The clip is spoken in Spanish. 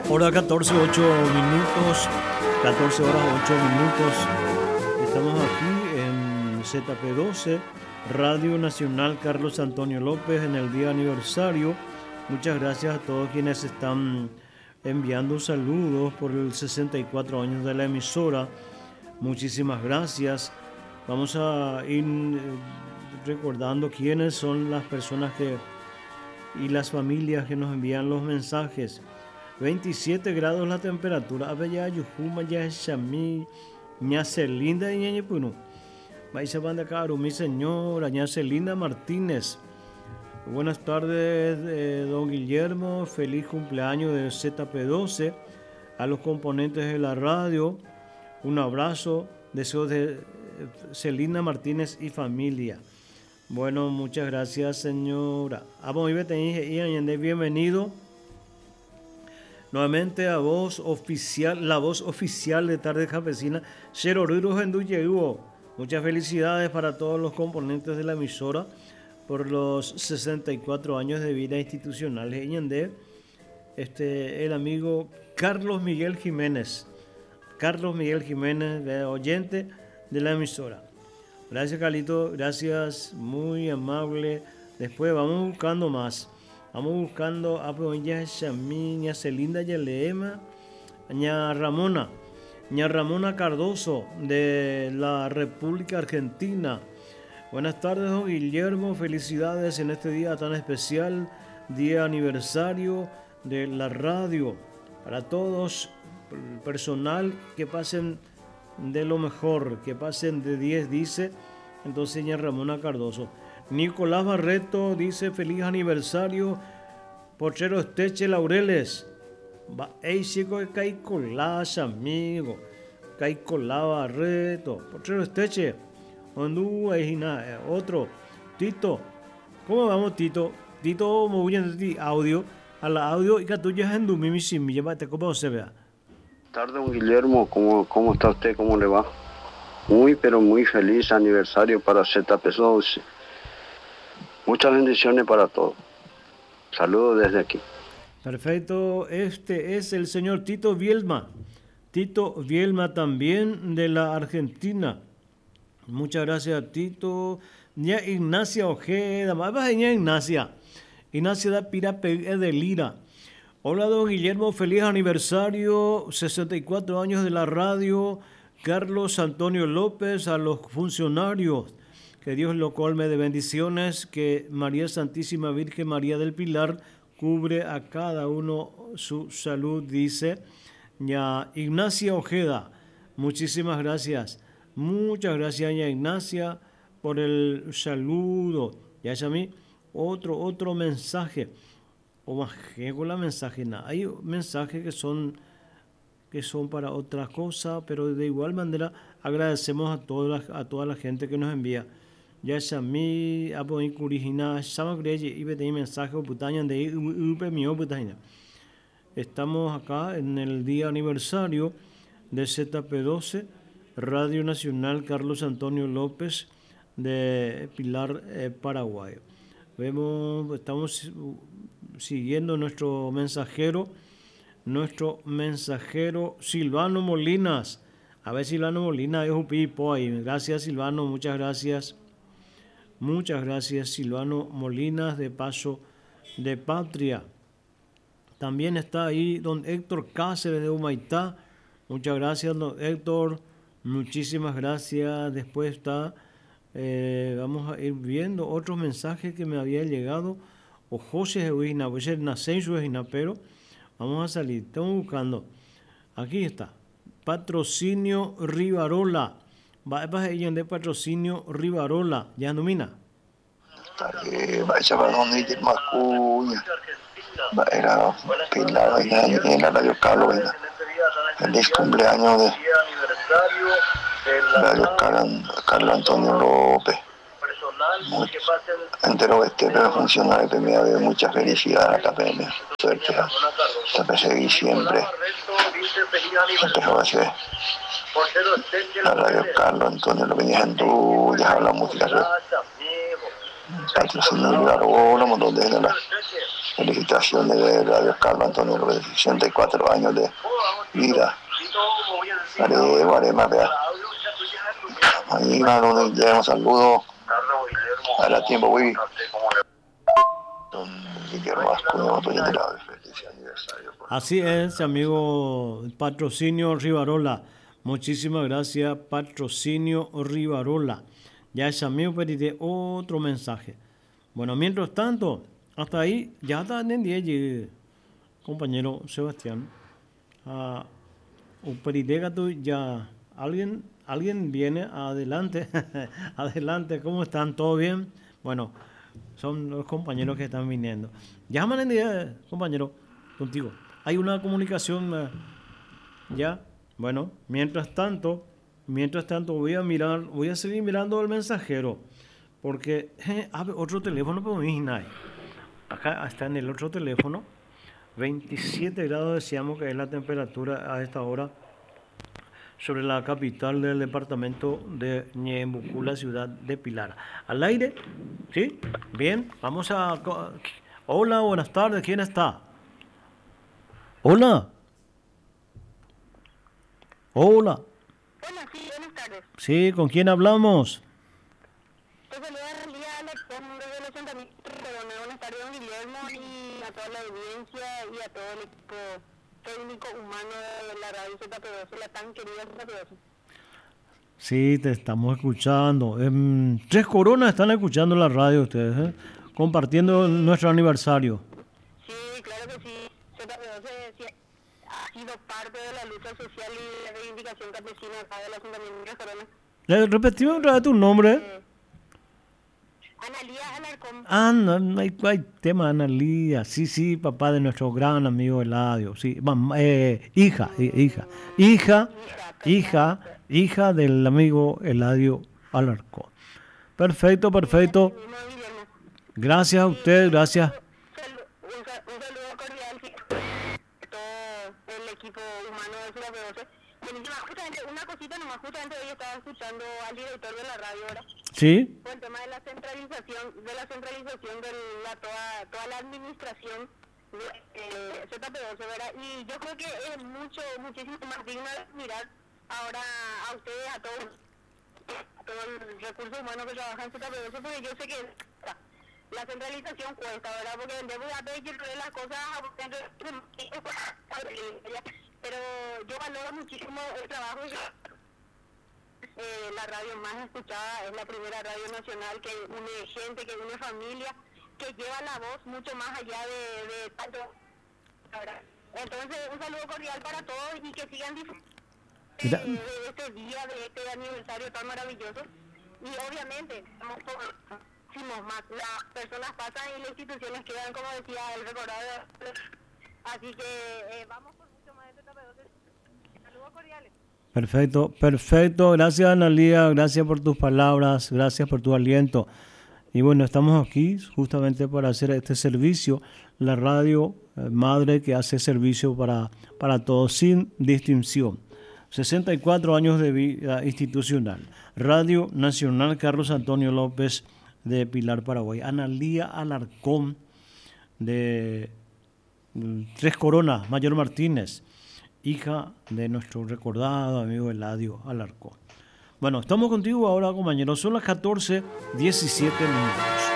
Hora 14, 8 minutos, 14 horas 8 minutos. Estamos aquí en ZP12, Radio Nacional Carlos Antonio López, en el día aniversario. Muchas gracias a todos quienes están enviando saludos por el 64 años de la emisora. Muchísimas gracias. Vamos a ir recordando quiénes son las personas y las familias que nos envían los mensajes. 27 grados la temperatura. Abella Yujuma ya Shami, Ñacelinda y Ñañepunu. Vais a banda caro, mi señora, Ñacelinda Martínez. Buenas tardes, don Guillermo. Feliz cumpleaños de ZP12. A los componentes de la radio, un abrazo. Deseos de Celina Martínez y familia. Bueno, muchas gracias, señora. Bienvenido nuevamente a voz oficial, la voz oficial de Tarde Campesina. Muchas felicidades para todos los componentes de la emisora por los 64 años de vida institucional. El amigo Carlos Miguel Jiménez, oyente de la emisora. Gracias, Carlito, gracias, muy amable. Después vamos buscando más. Vamos buscando a Ña Shamí, Ña Celinda Yeleema, Ña Ramona Cardoso de la República Argentina. Buenas tardes, don Guillermo. Felicidades en este día tan especial, día aniversario de la radio. Para todos, el personal, que pasen de lo mejor, que pasen de 10, dice entonces Ña Ramona Cardoso. Nicolás Barreto dice feliz aniversario, Porchero Esteche Laureles. Chico de Caicolás, amigo. Caicolá Barreto. Porchero Esteche. Otro. Tito. ¿Cómo vamos, Tito? Tito, muy bien, audio. A la audio y que tú ya en mi similla, ¿cómo se vea? Tarde, don Guillermo, ¿cómo está usted? ¿Cómo le va? Muy, pero muy feliz aniversario para ZP12. Muchas bendiciones para todos. Saludos desde aquí. Perfecto. Este es el señor Tito Vielma. Tito Vielma también de la Argentina. Muchas gracias, Tito. Ya Ignacia Ojeda. Más Ignacia. Ignacia da Pirape de Lira. Hola, don Guillermo, feliz aniversario, 64 años de la radio. Carlos Antonio López, a los funcionarios, que Dios lo colme de bendiciones, que María Santísima Virgen María del Pilar cubre a cada uno su salud, dice ya Ignacia Ojeda. Muchísimas gracias. Muchas gracias, ya Ignacia, por el saludo. Ya es a mí otro mensaje. O más que con la mensaje, nada. Hay mensajes que son para otras cosas, pero de igual manera agradecemos a toda la gente que nos envía. Ya es a mí, a poner curigina, y me mensaje putaña de mío putaña. Estamos acá en el día aniversario de ZP12, Radio Nacional Carlos Antonio López de Pilar, Paraguay. Estamos siguiendo nuestro mensajero Silvano Molinas. A ver, Silvano Molinas es un pipo ahí. Gracias, Silvano, muchas gracias. Muchas gracias, Silvano Molinas, de Paso de Patria. También está ahí don Héctor Cáceres de Humaitá. Muchas gracias, don Héctor. Muchísimas gracias. Después está, vamos a ir viendo otros mensajes que me habían llegado. O José Eugina, voy a ser Nacencio Eugina, pero vamos a salir. Estamos buscando. Aquí está. Patrocinio Rivarola. Va a ir de Patrocinio Rivarola. ¿Ya domina? Vaya para donde ir más cuña. Era Pilar, en la Radio Carlos. Feliz cumpleaños de Radio Carlos Antonio López. Entero pero funcionario que me ha dado mucha felicidad a la KPM. Suerte a perseguir siempre. Empezó a hacer la Radio Carlos Antonio López en Tuyas, habla música. Patrocinio Rivarola, un montón de la Felicitaciones de Radio Carlos Antonio López, 64 años de vida. Vale, vale, más vea. Ahí, donde llevamos saludos. Ahora tiempo, voy. Don Guillermo Ascuña, feliz aniversario. Así es, amigo Patrocinio Rivarola. Muchísimas gracias, Patrocinio Rivarola. Ya es amigo, pedí otro mensaje. Bueno, mientras tanto, hasta ahí ya está en 10, compañero Sebastián. Ya alguien viene adelante. Adelante, ¿cómo están? ¿Todo bien? Bueno, son los compañeros que están viniendo. Llaman en 10, compañero, contigo. Hay una comunicación ya. Bueno, mientras tanto voy a seguir mirando el mensajero, porque otro teléfono, pero acá está en el otro teléfono, 27 grados decíamos que es la temperatura a esta hora sobre la capital del departamento de Ñembucú, la ciudad de Pilar. ¿Al aire? ¿Sí? Bien, vamos a... Hola, buenas tardes, ¿quién está? Hola. Hola. Hola, sí, buenas tardes. Sí, ¿con quién hablamos? Te saluda Analía Alarcón desde los Ayuntamientos. Buenas tardes, don Guillermo, y a toda la audiencia y a todo el equipo técnico humano de la radio ZP12, la tan querida ZP12. Sí, te estamos escuchando. Tres Coronas están escuchando la radio ustedes, compartiendo nuestro aniversario. Sí, claro que sí. ZP12 sí, ha sido parte de la lucha social y la reivindicación campesina acá del Ayuntamiento de Tres Coronas. Repetimos otra vez tu nombre. Analía Alarcón. No hay tema, Analía. Sí, papá de nuestro gran amigo Eladio. Sí, hija del amigo Eladio Alarcón. Perfecto. Gracias a usted, gracias. Un saludo cordial a todo el equipo humano de ZP12. Justamente, una cosita nomás, justamente hoy estaba escuchando al director de la radio ahora. Sí. Por el tema de la centralización de toda la administración de ZP12, ¿verdad? Y yo creo que es muchísimo más digno de mirar ahora a ustedes, a todo el recurso humano que trabaja en ZP12, porque yo sé que la centralización cuesta, ¿verdad? Porque el debo de las cosas pero yo valoro muchísimo el trabajo de la radio más escuchada, es la primera radio nacional que une gente, que une familia, que lleva la voz mucho más allá de tanto. Entonces, un saludo cordial para todos y que sigan disfrutando de este día, de este aniversario tan maravilloso. Y obviamente, más, las personas pasan y las instituciones quedan, como decía el recordado. Así que vamos por mucho más de este ZP12. Saludos cordiales. Perfecto. Gracias, Analía. Gracias por tus palabras. Gracias por tu aliento. Y bueno, estamos aquí justamente para hacer este servicio. La radio madre que hace servicio para todos, sin distinción. 64 años de vida institucional. Radio Nacional Carlos Antonio López de Pilar, Paraguay. Analía Alarcón de Tres Coronas, Mayor Martínez, hija de nuestro recordado amigo Eladio Alarcón. Bueno, estamos contigo ahora, compañeros. Son las 14:17 minutos.